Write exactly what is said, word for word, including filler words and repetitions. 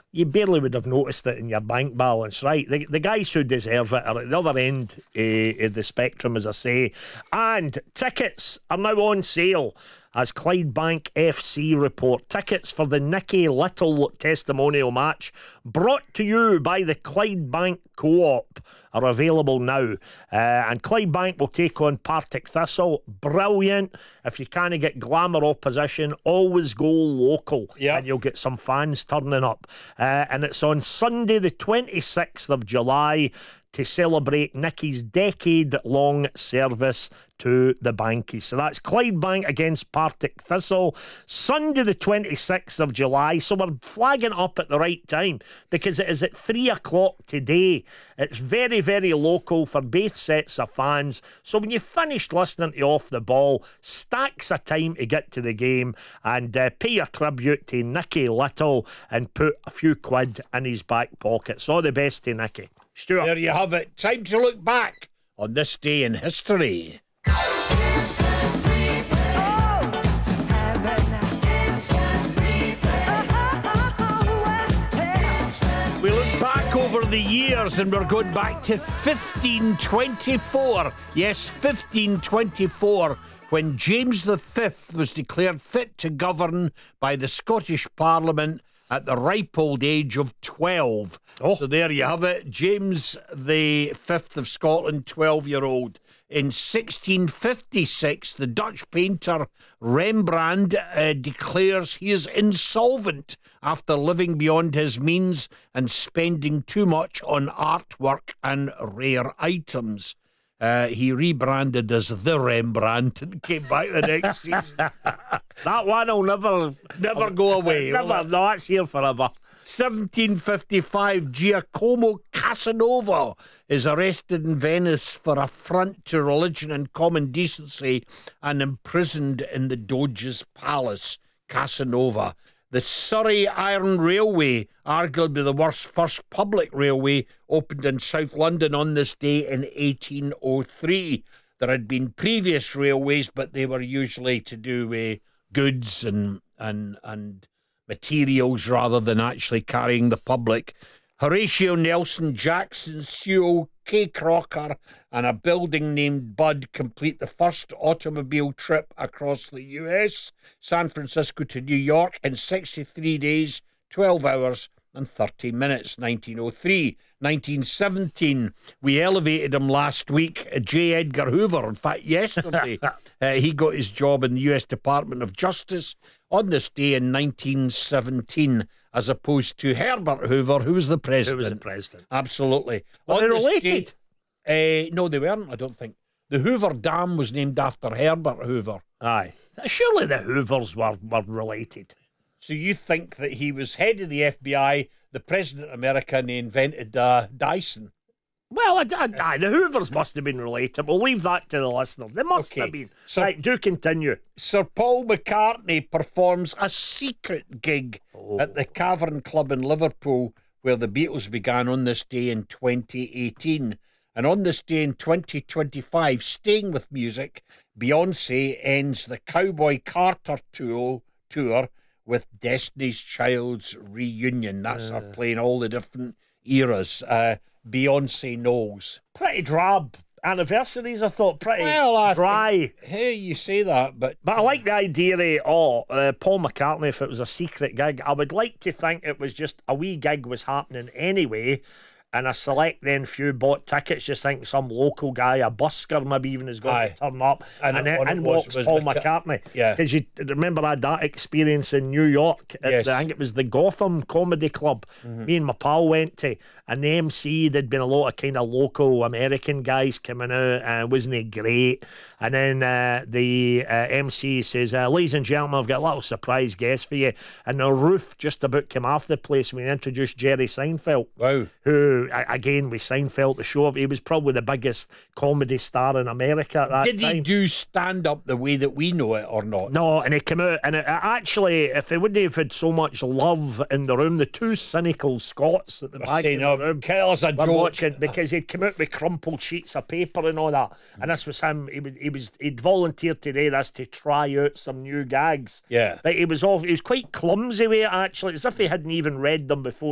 you barely would have noticed it in your bank balance, right? The, the guys who deserve it are at the other end uh, of the spectrum, as I say. And tickets are now on sale, as Clydebank F C report. Tickets for the Nicky Little testimonial match, brought to you by the Clydebank Co-op, are available now. Uh, and Clydebank will take on Partick Thistle. Brilliant. If you can't get glamour opposition, always go local. Yep. And you'll get some fans turning up. Uh, and it's on Sunday the twenty-sixth of July to celebrate Nicky's decade-long service to the Bankies. So that's Clydebank against Partick Thistle, Sunday the twenty-sixth of July. So we're flagging up at the right time, because it is at three o'clock today. It's very, very local for both sets of fans. So when you've finished listening to Off the Ball, stacks of time to get to the game and uh, pay your tribute to Nicky Little and put a few quid in his back pocket. So all the best to Nicky. Stuart. There you have it. Time to look back on this day in history. We look back over the years and we're going back to fifteen twenty-four. Yes, fifteen twenty-four, when James the Fifth was declared fit to govern by the Scottish Parliament at the ripe old age of twelve. Oh. So there you have it. James the Fifth of Scotland, twelve-year-old. In sixteen fifty-six, the Dutch painter Rembrandt uh, declares he is insolvent after living beyond his means and spending too much on artwork and rare items. Uh, he rebranded as the Rembrandt and came back the next season. That one will never, Never go away. will never, it? no, it's here forever. seventeen fifty-five, Giacomo Casanova is arrested in Venice for affront to religion and common decency and imprisoned in the Doge's palace. Casanova. The Surrey Iron Railway, arguably the worst first public railway, opened in South London on this day in eighteen oh three. There had been previous railways, but they were usually to do with goods and and and materials rather than actually carrying the public. Horatio Nelson, Jackson Sewell, Kay Crocker, and a building named Bud complete the first automobile trip across the U S, San Francisco to New York, in sixty-three days, twelve hours and thirty minutes, nineteen oh three. nineteen seventeen, we elevated him last week, J. Edgar Hoover. In fact, yesterday, uh, he got his job in the U S Department of Justice on this day in nineteen seventeen, as opposed to Herbert Hoover, who was the president. Who was the president? Absolutely. Were they On this related? day- uh, no, they weren't, I don't think. The Hoover Dam was named after Herbert Hoover. Aye. Surely the Hoovers were, were related. So you think that he was head of the F B I, the president of America, and he invented uh, Dyson? Well, I, I, aye, the Hoovers must have been related. We'll leave that to the listener. They must Okay. have been. So- right, do continue. Sir Paul McCartney performs a secret gig Oh. at the Cavern Club in Liverpool, where the Beatles began on this day in twenty eighteen. And on this day in twenty twenty-five, staying with music, Beyonce ends the Cowboy Carter tour, tour with Destiny's Child's Reunion. That's her playing all the different eras. Uh, Beyonce knows. Pretty drab anniversaries, I thought. Pretty Well, I dry. think- hey, you say that, but But I like the idea of, oh, uh, Paul McCartney, if it was a secret gig. I would like to think it was just a wee gig was happening anyway, and a select then few bought tickets, just think some local guy, a busker maybe even, is going Aye. to turn up, And and, then what it in was walks was Paul McCa- McCartney. Yeah. Because you remember I had that experience in New York at Yes. the, I think it was the Gotham Comedy Club. Mm-hmm. Me and my pal went to, and the M C, there'd been a lot of kind of local American guys coming out, and wasn't it great? And then uh, the uh, M C says, uh, ladies and gentlemen, I've got a little surprise guest for you. And the roof just about came off the place when we introduced Jerry Seinfeld. wow. Who, a- again, with Seinfeld, the show, he was probably the biggest comedy star in America at that Did time. he do stand up the way that we know it or not? No, and it came out, and it, it actually, if it wouldn't have had so much love in the room, the two cynical Scots at the back Saying, of the oh, room kill us a were joke. watching, because he'd come out with crumpled sheets of paper and all that, and this was him. He was, he was, he'd volunteered today this to try out some new gags. Yeah. But he was all, he was quite clumsy with it, actually, as if he hadn't even read them before